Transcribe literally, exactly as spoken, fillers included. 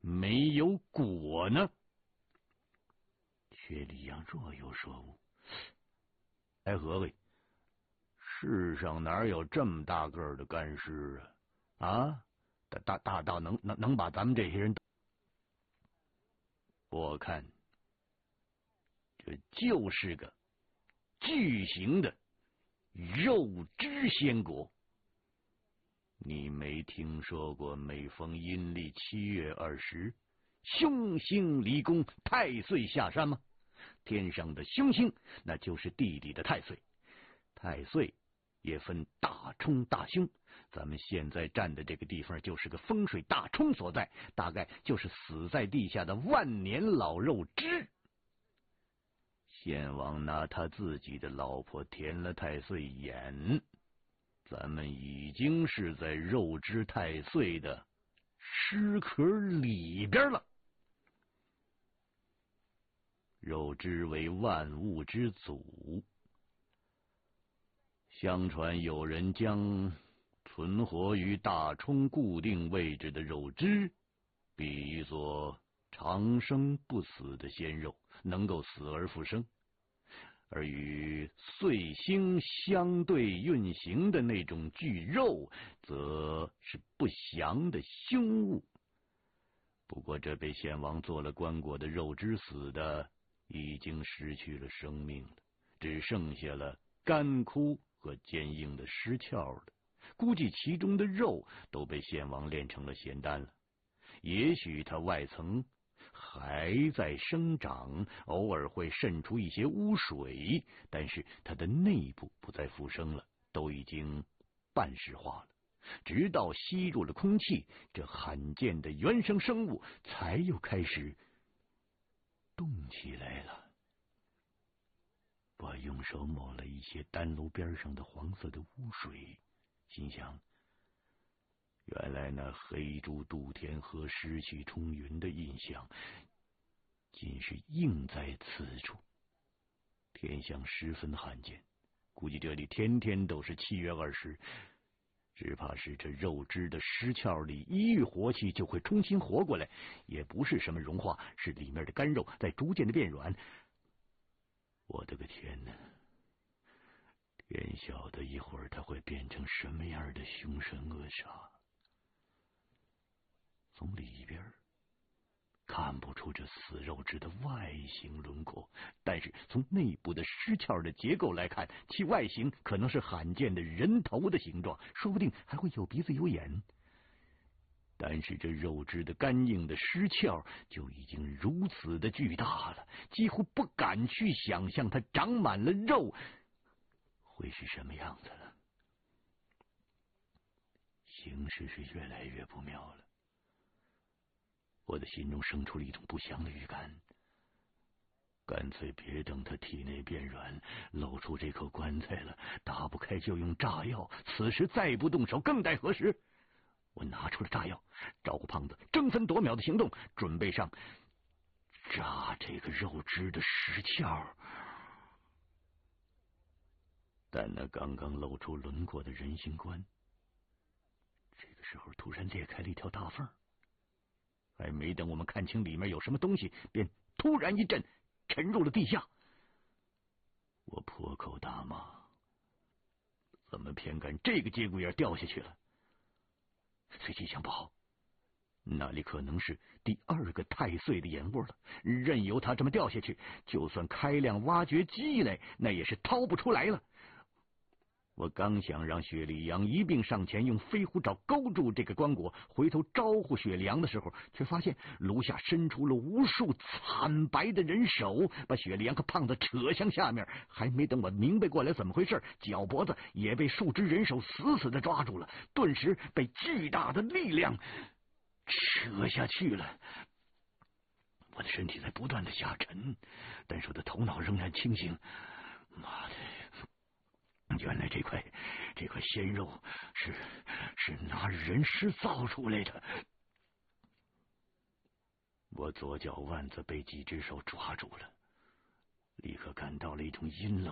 没有果呢？薛礼阳若有所悟。哎，何为？世上哪有这么大个儿的干尸啊？啊，大大大到能能能把咱们这些人，我看这就是个巨型的肉汁仙果。你没听说过每逢阴历七月二十，凶星离宫，太岁下山吗？天上的凶星，那就是地里的太岁。太岁也分大冲大凶，咱们现在站的这个地方就是个风水大冲所在，大概就是死在地下的万年老肉汁。献王拿他自己的老婆填了太岁眼，咱们已经是在肉汁太岁的尸壳里边了。肉汁为万物之祖，相传有人将存活于大冲固定位置的肉汁比喻作长生不死的鲜肉，能够死而复生，而与岁星相对运行的那种巨肉则是不祥的凶物。不过这被献王做了棺椁的肉汁死的已经失去了生命了，只剩下了干枯和坚硬的尸壳了，估计其中的肉都被献王炼成了仙丹了。也许它外层还在生长，偶尔会渗出一些污水，但是它的内部不再复生了，都已经半石化了。直到吸入了空气，这罕见的原生生物才又开始动起来了。我用手抹了一些丹炉边上的黄色的污水，心想，原来那黑猪渡天河湿气冲云的印象仅是印在此处，天象十分罕见，估计这里天天都是七月二十，只怕是这肉汁的尸壳里一遇活气就会重新活过来，也不是什么融化，是里面的干肉在逐渐的变软。我的个天哪！天晓得一会儿它会变成什么样的凶神恶煞。从里边看不出这死肉质的外形轮廓，但是从内部的尸壳的结构来看，其外形可能是罕见的人头的形状，说不定还会有鼻子有眼。但是这肉质的干硬的尸壳就已经如此的巨大了，几乎不敢去想象它长满了肉会是什么样子了。形势是越来越不妙了，我的心中生出了一种不祥的预感，干脆别等他体内变软，露出这口棺材了，打不开就用炸药，此时再不动手更待何时？我拿出了炸药，招呼胖子争分夺秒的行动，准备上炸这个肉汁的尸壳。但那刚刚露出轮廓的人形棺，这个时候突然裂开了一条大缝，还没等我们看清里面有什么东西，便突然一震，沉入了地下。我破口大骂，怎么偏赶这个节骨眼掉下去了？随即想不好，那里可能是第二个太岁的眼窝了，任由他这么掉下去，就算开辆挖掘机来，那也是掏不出来了。我刚想让雪里阳一并上前用飞虎爪勾住这个棺椁，回头招呼雪里阳的时候，却发现炉下伸出了无数惨白的人手，把雪里阳和胖子扯向下面。还没等我明白过来怎么回事，脚脖子也被数只人手死死的抓住了，顿时被巨大的力量扯下去了。我的身体在不断的下沉，但是我的头脑仍然清醒。妈的！原来这块这块鲜肉是是拿人尸造出来的。我左脚腕子被几只手抓住了，立刻感到了一种阴冷